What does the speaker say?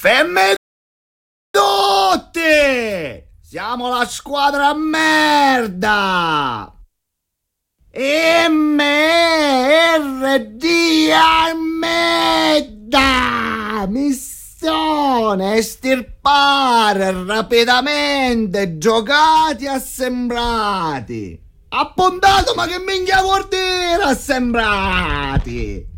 Fermi tutti! Siamo la squadra a merda! MRD merda! Missione estirpare rapidamente giocati assembrati! Appuntato, ma che minchia vuol dire assembrati?